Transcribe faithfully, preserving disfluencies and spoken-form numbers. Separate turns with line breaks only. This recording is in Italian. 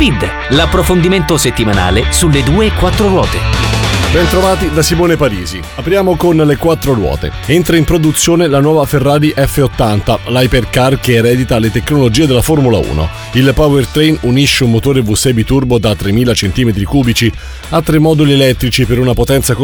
Speed, l'approfondimento settimanale sulle due e quattro ruote.
Bentrovati da Simone Parisi. Apriamo con le quattro ruote. Entra in produzione la nuova Ferrari F ottanta, l'hypercar che eredita le tecnologie della Formula uno. Il powertrain unisce un motore V sei biturbo da tremila centimetri cubici a tre moduli elettrici per una potenza